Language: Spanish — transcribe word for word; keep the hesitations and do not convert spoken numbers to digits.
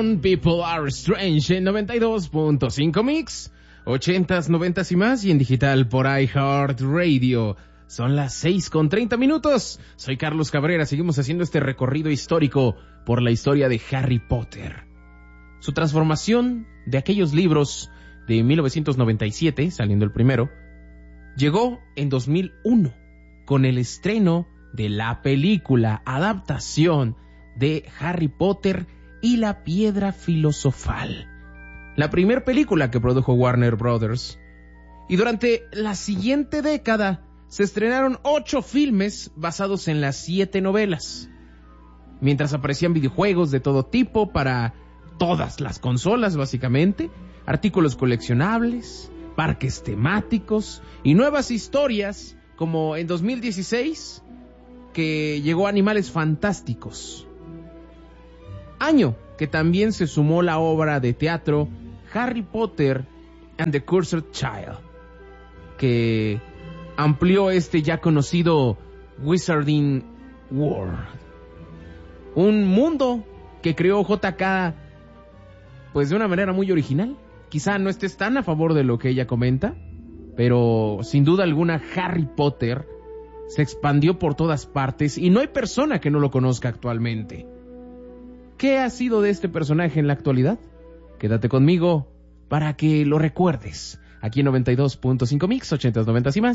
con People Are Strange en noventa y dos punto cinco Mix, ochentas, noventas y más, y en digital por iHeartRadio. Son las seis con treinta minutos. Soy Carlos Cabrera. Seguimos haciendo este recorrido histórico por la historia de Harry Potter. Su transformación de aquellos libros de mil novecientos noventa y siete, saliendo el primero, llegó en dos mil uno con el estreno de la película adaptación de Harry Potter y la Piedra Filosofal, la primera película que produjo Warner Brothers. Y durante la siguiente década se estrenaron ocho filmes basados en las siete novelas, mientras aparecían videojuegos de todo tipo para todas las consolas, básicamente, artículos coleccionables, parques temáticos y nuevas historias, como en dos mil dieciséis, que llegó Animales Fantásticos. Año que también se sumó la obra de teatro Harry Potter and the Cursed Child, que amplió este ya conocido Wizarding World. Un mundo que creó J K pues de una manera muy original. Quizá no estés tan a favor de lo que ella comenta, pero sin duda alguna Harry Potter se expandió por todas partes y no hay persona que no lo conozca actualmente. ¿Qué ha sido de este personaje en la actualidad? Quédate conmigo para que lo recuerdes. Aquí en noventa y dos punto cinco Mix, ochentas, noventas y más.